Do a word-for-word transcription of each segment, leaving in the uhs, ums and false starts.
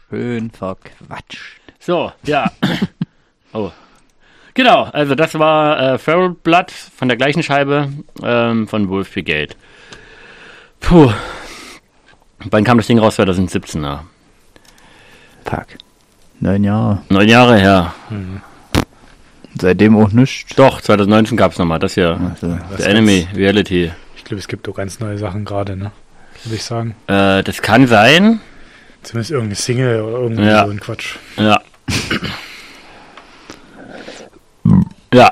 Schön verquatscht. So, ja. Oh. Genau, also das war äh, Feral Blood von der gleichen Scheibe ähm, von Wolf Brigade. Puh. Wann kam das Ding raus? zwanzig siebzehn, ja. Fuck. Neun Jahre. Neun Jahre her. Mhm. Seitdem auch nichts. Doch, zwanzig neunzehn gab es nochmal, das hier. Also, The Enemy, Reality. Ich glaube, es gibt auch ganz neue Sachen gerade, ne? Würde ich sagen. Äh, das kann sein. Zumindest irgendeine Single oder irgendwie Ja. so ein Quatsch. Ja. Ja.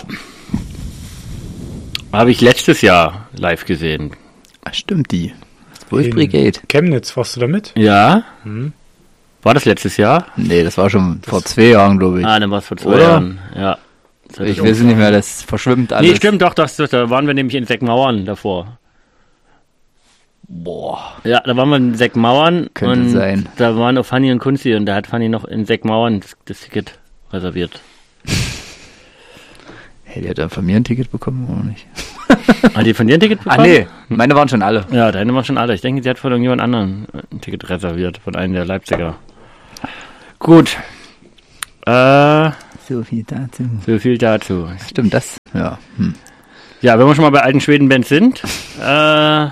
Habe ich letztes Jahr live gesehen. Ach, stimmt, die. Wolf In Brigade. Chemnitz, warst du da mit? Ja. Hm. War das letztes Jahr? Nee, das war schon das vor zwei Jahren, glaube ich. Ah, dann war es vor zwei Oder? Jahren. Ja. Das Ich weiß nicht mehr, das verschwimmt alles. Nee, stimmt, doch, das, das, da waren wir nämlich in Seckmauern davor. Boah. Ja, da waren wir in Seckmauern. Könnte und sein. Da waren auch Fanny und Kunzi und da hat Fanny noch in Seckmauern das, das Ticket reserviert. Hey, die hat dann von mir ein Ticket bekommen, oder nicht? Hat die von dir ein Ticket bekommen? Ah, nee, meine waren schon alle. Ja, deine waren schon alle. Ich denke, sie hat von irgendjemand anderen ein Ticket reserviert, von einem der Leipziger. Gut. Äh, So viel dazu. so viel dazu. Stimmt, das? Ja. Hm. Ja, wenn wir schon mal bei alten Schweden-Bands sind, äh,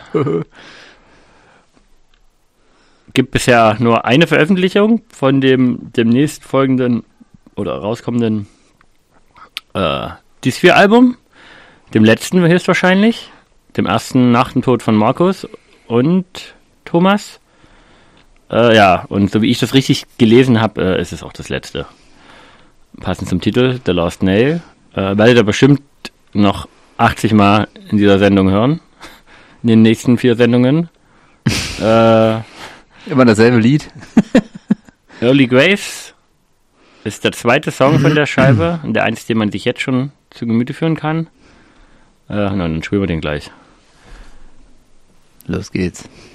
gibt bisher nur eine Veröffentlichung von dem demnächst folgenden oder rauskommenden äh, Dis vier Album, dem letzten höchstwahrscheinlich, dem ersten nach dem Tod von Markus und Thomas. Äh, ja, und so wie ich das richtig gelesen habe, äh, ist es auch das letzte. Passend zum Titel, The Lost Nail. Äh, werdet ihr bestimmt noch achtzig Mal in dieser Sendung hören. In den nächsten vier Sendungen. äh, Immer dasselbe Lied. Early Graves ist der zweite Song von der Scheibe und der einzige, den man sich jetzt schon zu Gemüte führen kann. Äh, na, dann spielen wir den gleich. Los geht's.